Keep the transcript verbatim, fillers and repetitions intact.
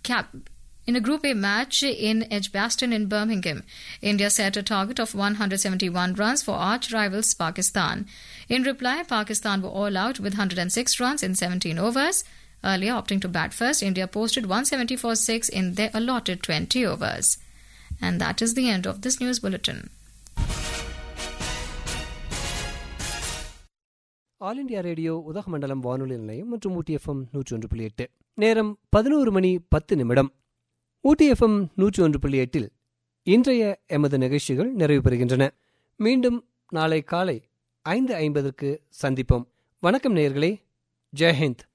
cap. In a Group A match in Edgbaston in Birmingham, India set a target of one hundred seventy-one runs for arch-rivals Pakistan. In reply, Pakistan were all out with one hundred six runs in seventeen overs. Earlier, opting to bat first, India posted one seventy-four for six in their allotted twenty overs. And that is the end of this news bulletin. All India radio Udhagamandalam வானொலி நிலையம் மற்றும் ஊட்டி FM நூற்றி ஒன்று புள்ளி எட்டு. நேரம் பதினோரு மணி பத்து நிமிடம். ஊட்டி எஃப்எம் நூற்றி ஒன்று புள்ளி எட்டில் இன்றைய எமது நிகழ்ச்சிகள் நிறைவு பெறுகின்றன. மீண்டும் நாளை காலை ஐந்து ஐம்பதற்கு சந்திப்போம். வணக்கம் நேயர்களே. ஜெய்ஹிந்த்.